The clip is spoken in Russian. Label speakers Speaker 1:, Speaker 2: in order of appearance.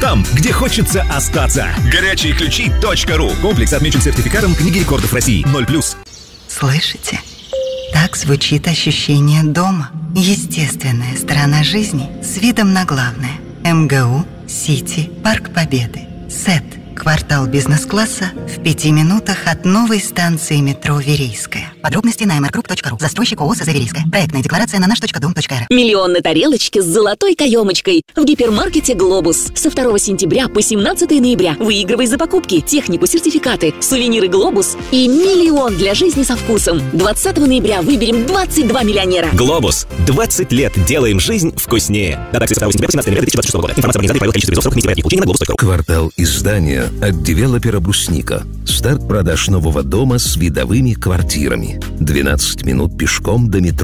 Speaker 1: там, где хочется остаться. Горячиеключи.ру. Комплекс отмечен сертификатом Книги рекордов России 0+.
Speaker 2: Слышите? Так звучит ощущение дома. Естественная сторона жизни с видом на главное. МГУ, Сити, Парк Победы, СЭТ. Квартал бизнес-класса в 5 минутах от новой станции метро Верейская. Подробности на mrgroup.ru. Застройщик ООО «Заверейская». Проектная декларация на наш.дом.рф.
Speaker 3: Миллион на тарелочке с золотой каемочкой в гипермаркете «Глобус». Со 2 сентября по 17 ноября выигрывай за покупки технику, сертификаты, сувениры «Глобус» и миллион для жизни со вкусом. 20 ноября выберем 22 миллионера.
Speaker 1: «Глобус». 20 лет делаем жизнь вкуснее. Дата акции 2 сентября по 17 ноября 2026 года. Информация об организации, правила, количество визов, срок внесения заявки. Получение на globus.ru.
Speaker 4: Квартал издания от девелопера «Брусника». Старт продаж нового дома с видовыми квартирами. 12 минут пешком до метро